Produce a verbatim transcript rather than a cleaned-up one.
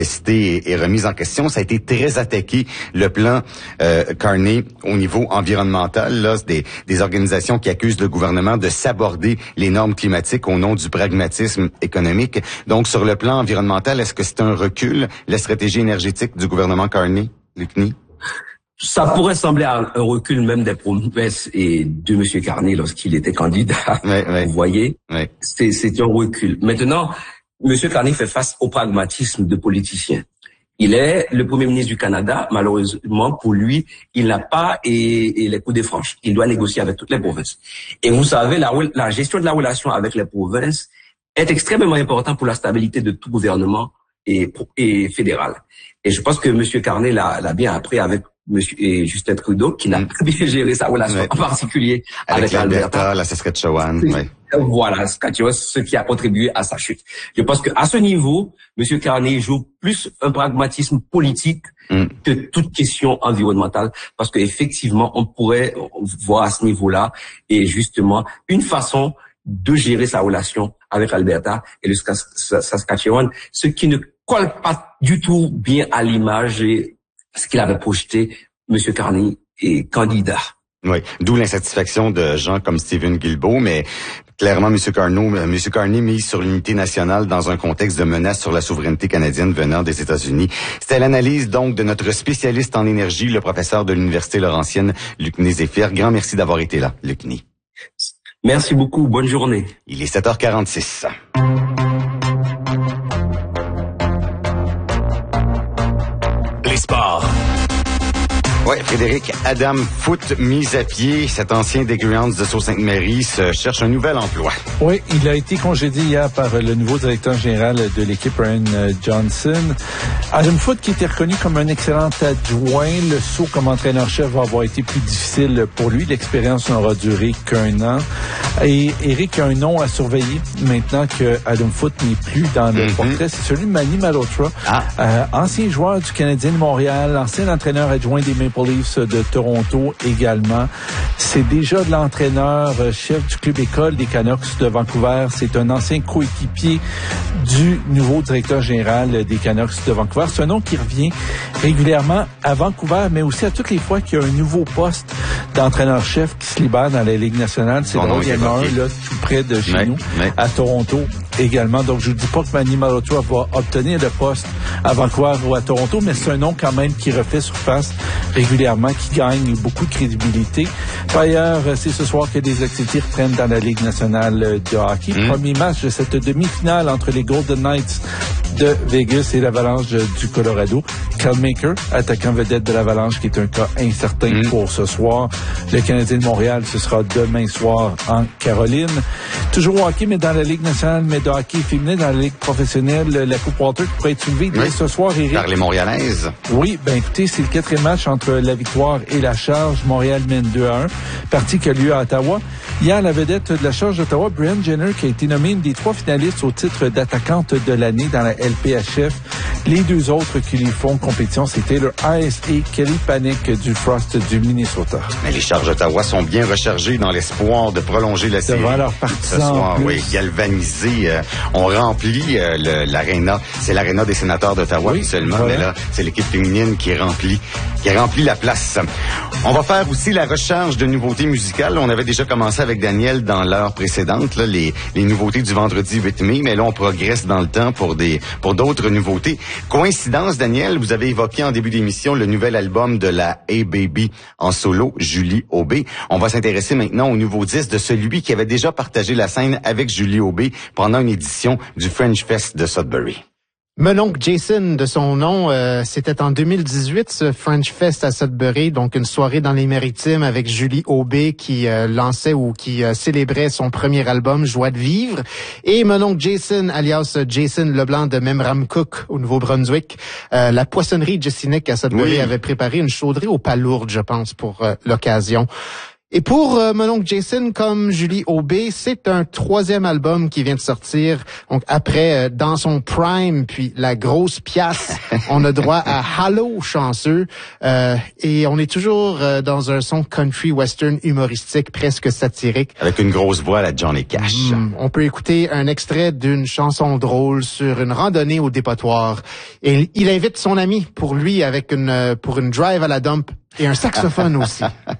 est remise en question. Ça a été très attaqué, le plan euh, Carney au niveau environnemental. Là, c'est des, des organisations qui accusent le gouvernement de saborder les normes climatiques au nom du pragmatisme économique. Donc, sur le plan environnemental, est-ce que c'est un recul, la stratégie énergétique du gouvernement Carney, Luc Nie? Ça pourrait sembler un recul même des promesses et de M. Carney lorsqu'il était candidat. Ouais, ouais. Vous voyez, ouais. c'est, c'est un recul. Maintenant, M. Carney fait face au pragmatisme de politiciens. Il est le Premier ministre du Canada. Malheureusement, pour lui, il n'a pas et, et les coups de franche. Il doit négocier avec toutes les provinces. Et vous savez, la, la gestion de la relation avec les provinces est extrêmement importante pour la stabilité de tout gouvernement et, et fédéral. Et je pense que M. Carney l'a, l'a bien appris avec Monsieur et Justin Trudeau, qui n'a mmh. pas bien géré sa relation, ouais. en particulier avec, avec l'Alberta, la Saskatchewan. Ouais. Voilà, Saskatchewan, ce qui a contribué à sa chute. Je pense qu'à ce niveau, M. Carney joue plus un pragmatisme politique mmh. que toute question environnementale, parce qu'effectivement, on pourrait voir à ce niveau-là, et justement, une façon de gérer sa relation avec l'Alberta et le Saskatchewan, ce qui ne colle pas du tout bien à l'image et ce qu'il avait projeté, M. Carney est candidat. Oui, d'où l'insatisfaction de gens comme Stephen Guilbeault, mais clairement, M. Carney, M. Carney mise sur l'unité nationale dans un contexte de menace sur la souveraineté canadienne venant des États-Unis. C'était l'analyse donc de notre spécialiste en énergie, le professeur de l'Université Laurentienne, Luc Nie-Zéphyr. Grand merci d'avoir été là, Luc Nie. Merci beaucoup, bonne journée. Il est sept heures quarante-six. Les sports. Oui, Frédéric, Adam Foote, mis à pied, cet ancien des Greyhounds de Sault-Sainte-Marie, se cherche un nouvel emploi. Oui, il a été congédié hier par le nouveau directeur général de l'équipe, Ryan Johnson. Adam Foote, qui était reconnu comme un excellent adjoint, le saut comme entraîneur-chef va avoir été plus difficile pour lui. L'expérience n'aura duré qu'un an. Et Eric a un nom à surveiller maintenant que Adam Foote n'est plus dans le mm-hmm. portrait. C'est celui de Manny Malhotra, ah. euh, ancien joueur du Canadien de Montréal, ancien entraîneur adjoint des Maple Leafs de Toronto également. C'est déjà l'entraîneur-chef du club école des Canucks de Vancouver. C'est un ancien coéquipier du nouveau directeur général des Canucks de Vancouver. C'est un nom qui revient régulièrement à Vancouver, mais aussi à toutes les fois qu'il y a un nouveau poste d'entraîneur-chef qui se libère dans la Ligue nationale. C'est drôle, il y en a un là, tout près de chez mais, nous, mais. à Toronto également. Donc, je ne dis pas que Manny Malhotra va obtenir le poste à Vancouver ou à Toronto, mais c'est un nom quand même qui refait surface régulièrement, qui gagne beaucoup de crédibilité. Par ailleurs, c'est ce soir que des activités reprennent dans la Ligue nationale de hockey. Mmh. Premier match de cette demi-finale entre les Golden Knights de Vegas et l'Avalanche du Colorado. Cal Maker, attaquant vedette de l'Avalanche, qui est un cas incertain mmh. pour ce soir. Le Canadien de Montréal, ce sera demain soir en Caroline. Toujours au hockey, mais dans la Ligue nationale, mais de hockey féminin, dans la Ligue professionnelle, la Coupe Walter qui pourrait être soulevée dès oui. ce soir, Éric. Par les Montréalaises. Oui, ben écoutez, c'est le quatrième match entre la Victoire et la Charge. Montréal mène deux à un. Partie qui a lieu à Ottawa. Hier, la vedette de la Charge d'Ottawa, Brianne Jenner, qui a été nommée une des trois finalistes au titre d'attaquante de l'année dans la L P H F. Les deux autres qui lui font compétition, c'était le A S A Kelly Panic du Frost du Minnesota. Mais les Charges d'Ottawa sont bien rechargés dans l'espoir de prolonger la série. Devant leurs partisans. Ce soir, oui, galvanisés. Euh, on remplit euh, le, l'aréna. C'est l'aréna des sénateurs d'Ottawa oui, seulement, voilà. Mais là, c'est l'équipe féminine qui remplit, qui remplit la place. On va faire aussi la recharge de nouveautés musicales. On avait déjà commencé avec Daniel dans l'heure précédente, là, les, les nouveautés du vendredi huit mai, mais là, on progresse dans le temps pour des, pour d'autres nouveautés. Coïncidence, Daniel, vous avez évoqué en début d'émission le nouvel album de la Hey Baby en solo, Julie Aubé. On va s'intéresser maintenant au nouveau disque de celui qui avait déjà partagé la scène avec Julie Aubé pendant une édition du French Fest de Sudbury. Mon oncle Jason, de son nom, euh, c'était en deux mille dix-huit, ce French Fest à Sudbury, donc une soirée dans les Maritimes avec Julie Aubé qui euh, lançait ou qui euh, célébrait son premier album, Joie de vivre. Et mon oncle Jason, alias Jason Leblanc de Memramcook, au Nouveau-Brunswick, euh, la poissonnerie Jessinek à Sudbury oui. avait préparé une chauderie aux palourdes, je pense, pour euh, l'occasion. Et pour euh, mon oncle Jason, comme Julie Aubé, c'est un troisième album qui vient de sortir. Donc après, euh, dans son prime, puis la grosse pièce, on a droit à Halo chanceux. Euh, et on est toujours euh, dans un son country western humoristique, presque satirique. Avec une grosse voix à la Johnny Cash. Mmh, on peut écouter un extrait d'une chanson drôle sur une randonnée au dépotoir. Et il invite son ami pour lui avec une pour une drive à la dump et un saxophone aussi.